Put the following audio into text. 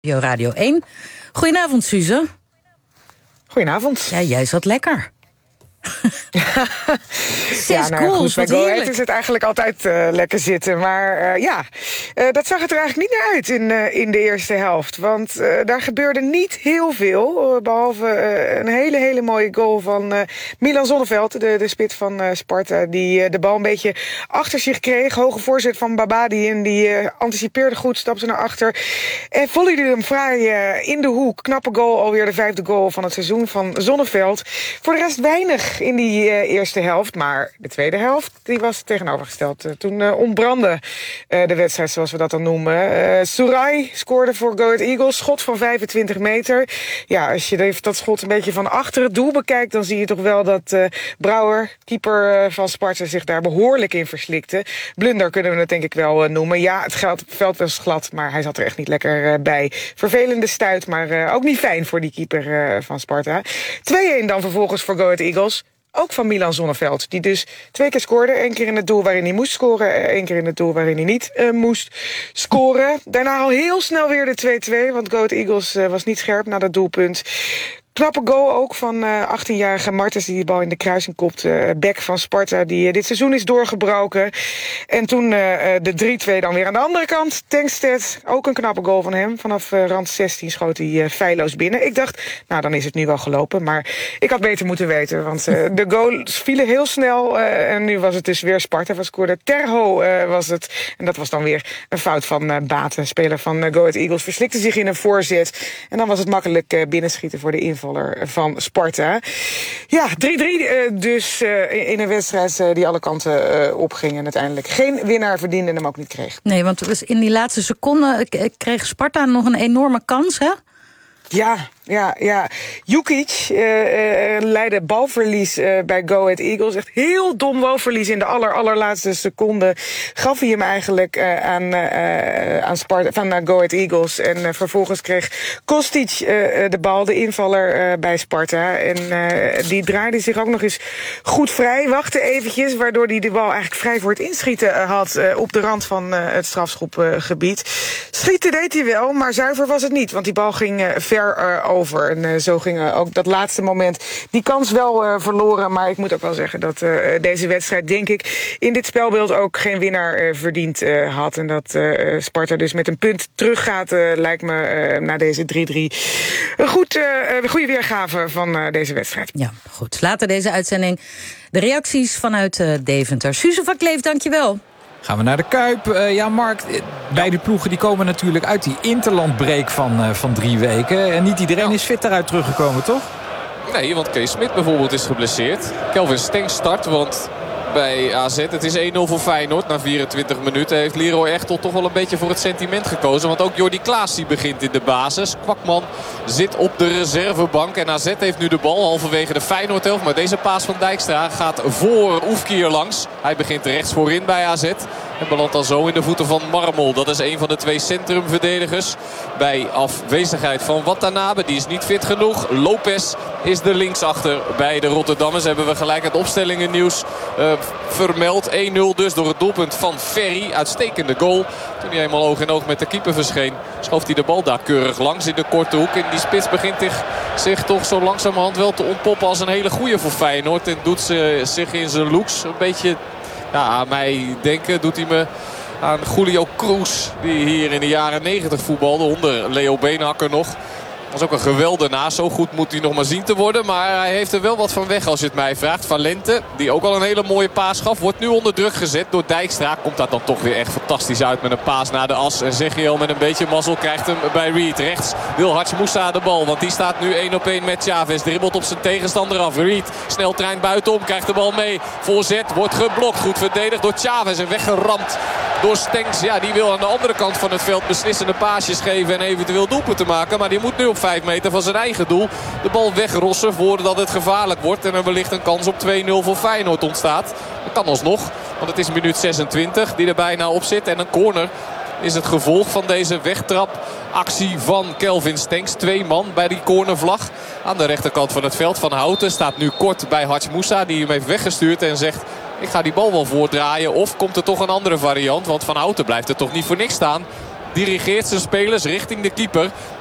Radio 1. Goedenavond, Suze. Goedenavond. Ja, jij zat lekker. Ja, goed, bij Go Ahead is het eigenlijk altijd lekker zitten. Maar dat zag het er eigenlijk niet naar uit in de eerste helft. Want daar gebeurde niet heel veel. Behalve een hele mooie goal van Milan Zonneveld, de spits van Sparta. Die de bal een beetje achter zich kreeg. Hoge voorzet van Babadi. En die anticipeerde goed, stapte naar achter. En volleyde hem fraai in de hoek. Knappe goal, alweer de 5e goal van het seizoen van Zonneveld. Voor de rest weinig in die eerste helft. Maar de tweede helft, die was tegenovergesteld. Toen ontbrandde de wedstrijd, zoals we dat dan noemen. Surai scoorde voor Go Ahead Eagles. Schot van 25 meter. Ja, als je dat schot een beetje van achter het doel bekijkt, dan zie je toch wel dat Brouwer, keeper van Sparta, zich daar behoorlijk in verslikte. Blunder kunnen we het denk ik wel noemen. Ja, het veld was glad, maar hij zat er echt niet lekker bij. Vervelende stuit, maar ook niet fijn voor die keeper van Sparta. 2-1 dan vervolgens voor Go Ahead Eagles. Ook van Milan Zonneveld, die dus 2 keer scoorde. 1 keer in het doel waarin hij moest scoren. 1 keer in het doel waarin hij niet moest scoren. Daarna al heel snel weer de 2-2, want Go Ahead Eagles was niet scherp na dat doelpunt. Knappe goal ook van 18-jarige Martens, die de bal in de kruising kopt. Beck van Sparta, die dit seizoen is doorgebroken. En toen de 3-2 dan weer aan de andere kant. Tankstedt, ook een knappe goal van hem. Vanaf rand 16 schoot hij feilloos binnen. Ik dacht, nou dan is het nu wel gelopen. Maar ik had beter moeten weten, want de goals vielen heel snel. En nu was het dus weer Sparta van scoorde. Terho was het. En dat was dan weer een fout van Baten. Speler van Go Ahead Eagles verslikte zich in een voorzet. En dan was het makkelijk binnenschieten voor de invaller van Sparta. Ja, 3-3 dus in een wedstrijd die alle kanten opging en uiteindelijk geen winnaar verdiende en hem ook niet kreeg. Nee, want dus in die laatste seconde kreeg Sparta nog een enorme kans, hè? Ja. Jukic leidde balverlies bij Go Ahead Eagles. Echt heel dom balverlies in de allerlaatste seconde. Gaf hij hem eigenlijk aan Sparta, van Go Ahead Eagles. En vervolgens kreeg Kostic de bal, de invaller bij Sparta. En die draaide zich ook nog eens goed vrij. Wachtte eventjes, waardoor hij de bal eigenlijk vrij voor het inschieten had op de rand van het strafschopgebied. Schieten deed hij wel, maar zuiver was het niet. Want die bal ging ver over. En zo ging ook dat laatste moment die kans wel verloren. Maar ik moet ook wel zeggen dat deze wedstrijd, denk ik, in dit spelbeeld ook geen winnaar verdiend had. En dat Sparta dus met een punt teruggaat, lijkt me na deze 3-3 een goede weergave van deze wedstrijd. Ja, goed. Later deze uitzending de reacties vanuit Deventer. Suze van Kleef, dankjewel. Gaan we naar de Kuip. Ja, Mark, beide ploegen die komen natuurlijk uit die interlandbreak van 3 weken. En niet iedereen is fit daaruit teruggekomen, toch? Nee, want Kees Smit bijvoorbeeld is geblesseerd. Kelvin Stengs start, want bij AZ, het is 1-0 voor Feyenoord. Na 24 minuten heeft Leroy Echtel toch wel een beetje voor het sentiment gekozen. Want ook Jordi Klaas die begint in de basis. Kwakman zit op de reservebank. En AZ heeft nu de bal halverwege de Feyenoord-helft. Maar deze paas van Dijkstra gaat voor Oefkier langs. Hij begint rechts voorin bij AZ. En belandt dan zo in de voeten van Marmol. Dat is een van de 2 centrumverdedigers. Bij afwezigheid van Watanabe. Die is niet fit genoeg. Lopez is de linksachter bij de Rotterdammers. Hebben we gelijk het opstellingennieuws vermeld. 1-0 dus door het doelpunt van Ferry. Uitstekende goal. Toen hij eenmaal oog in oog met de keeper verscheen, schoof hij de bal daar keurig langs in de korte hoek. En die spits begint zich toch zo langzamerhand wel te ontpoppen als een hele goeie voor Feyenoord. En doet ze zich in zijn looks een beetje... Ja, aan mij denken doet hij me aan Julio Cruz. Die hier in de jaren 90 voetbalde. Onder Leo Beenhakker nog. Dat is ook een geweldenaar. Zo goed moet hij nog maar zien te worden. Maar hij heeft er wel wat van weg als je het mij vraagt. Valente, die ook al een hele mooie paas gaf. Wordt nu onder druk gezet door Dijkstra. Komt dat dan toch weer echt fantastisch uit met een paas naar de as. En Zegiel met een beetje mazzel krijgt hem bij Reed. Rechts wil Haj Moussa de bal. Want die staat nu 1-op-1 met Chavez. Dribbelt op zijn tegenstander af. Reed snel trein buitenom. Krijgt de bal mee. Voorzet wordt geblokt. Goed verdedigd door Chavez. En weggeramd door Stengs. Ja, die wil aan de andere kant van het veld beslissende paasjes geven. En eventueel doelpunten maken. Maar die moet nu op 5 meter van zijn eigen doel de bal wegrossen voordat het gevaarlijk wordt. En er wellicht een kans op 2-0 voor Feyenoord ontstaat. Dat kan alsnog, want het is minuut 26 die er bijna op zit. En een corner is het gevolg van deze wegtrapactie van Kelvin Stengs. 2 man bij die cornervlag. Aan de rechterkant van het veld. Van Houten staat nu kort bij Haj Moussa, die hem heeft weggestuurd en zegt: ik ga die bal wel voordraaien. Of komt er toch een andere variant? Want Van Houten blijft er toch niet voor niks staan. dirigeert zijn spelers richting de keeper.